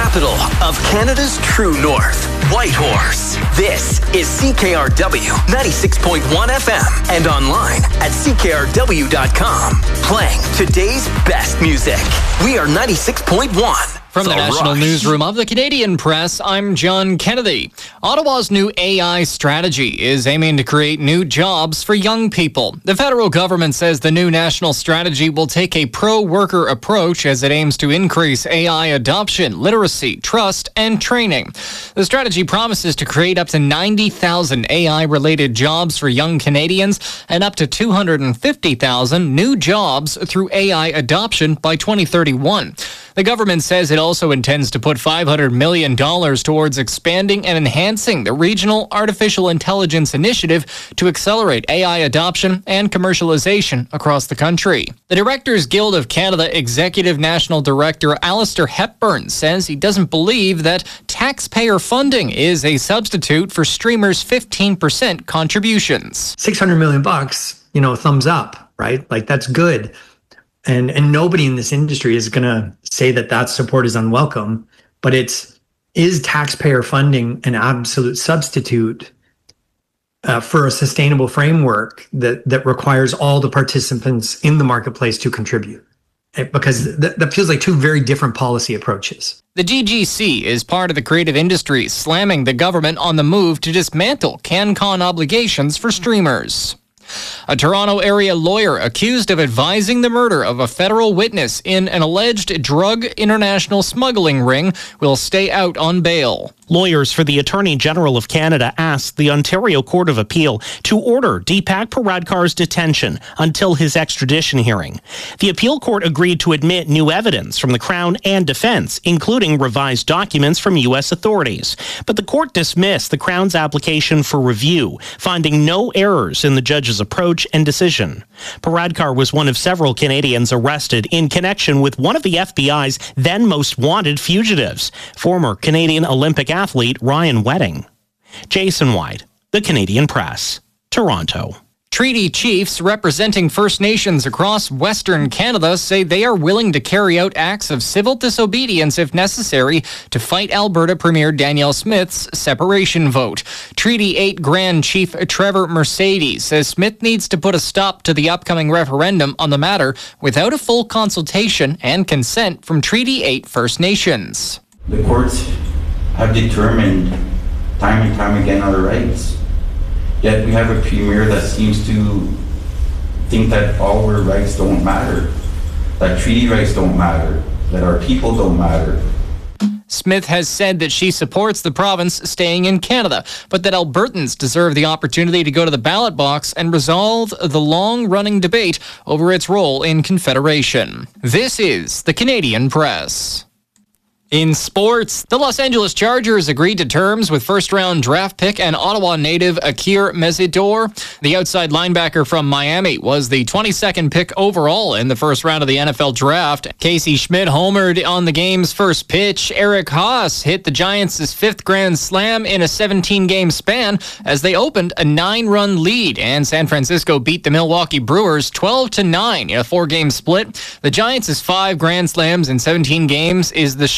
capital of Canada's true north, Whitehorse. This is CKRW 96.1 FM and online at CKRW.com. Playing today's best music. We are 96.1. From the National Newsroom of the Canadian Press, I'm John Kennedy. Ottawa's new AI strategy is aiming to create new jobs for young people. The federal government says the new national strategy will take a pro-worker approach as it aims to increase AI adoption, literacy, trust, and training. The strategy promises to create up to 90,000 AI-related jobs for young Canadians and up to 250,000 new jobs through AI adoption by 2031. The government says it also intends to put $500 million towards expanding and enhancing the Regional Artificial Intelligence Initiative to accelerate AI adoption and commercialization across the country. The Directors Guild of Canada Executive National Director Alistair Hepburn says he doesn't believe that taxpayer funding is a substitute for streamers' 15% contributions. $600 million, thumbs up, right? Like, that's good. And nobody in this industry is going to say that support is unwelcome, but is taxpayer funding an absolute substitute for a sustainable framework that requires all the participants in the marketplace to contribute? Because that feels like two very different policy approaches. The DGC is part of the creative industry, slamming the government on the move to dismantle CanCon obligations for streamers. A Toronto area lawyer accused of advising the murder of a federal witness in an alleged drug international smuggling ring will stay out on bail. Lawyers for the Attorney General of Canada asked the Ontario Court of Appeal to order Deepak Paradkar's detention until his extradition hearing. The appeal court agreed to admit new evidence from the Crown and defense, including revised documents from U.S. authorities. But the court dismissed the Crown's application for review, finding no errors in the judge's approach and decision. Paradkar was one of several Canadians arrested in connection with one of the FBI's then most wanted fugitives, former Canadian Olympic athlete Ryan Wedding. Jason White, The Canadian Press, Toronto. Treaty chiefs representing First Nations across Western Canada say they are willing to carry out acts of civil disobedience if necessary to fight Alberta Premier Danielle Smith's separation vote. Treaty 8 Grand Chief Trevor Mercedes says Smith needs to put a stop to the upcoming referendum on the matter without a full consultation and consent from Treaty 8 First Nations. The courts have determined time and time again our rights. Yet we have a premier that seems to think that all our rights don't matter, that treaty rights don't matter, that our people don't matter. Smith has said that she supports the province staying in Canada, but that Albertans deserve the opportunity to go to the ballot box and resolve the long-running debate over its role in Confederation. This is the Canadian Press. In sports, the Los Angeles Chargers agreed to terms with first-round draft pick and Ottawa native Akir Mesidor. The outside linebacker from Miami was the 22nd pick overall in the first round of the NFL draft. Casey Schmidt homered on the game's first pitch. Eric Haas hit the Giants' fifth grand slam in a 17-game span as they opened a 9-run lead, and San Francisco beat the Milwaukee Brewers 12-9 in a 4-game split. The Giants' 5 grand slams in 17 games is the